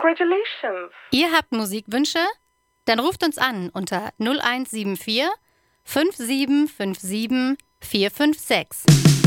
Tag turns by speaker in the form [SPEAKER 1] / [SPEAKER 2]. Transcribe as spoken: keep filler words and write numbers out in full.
[SPEAKER 1] Congratulations.
[SPEAKER 2] Ihr habt Musikwünsche? Dann ruft uns an unter null eins sieben vier fünf sieben fünf sieben vier fünf sechs.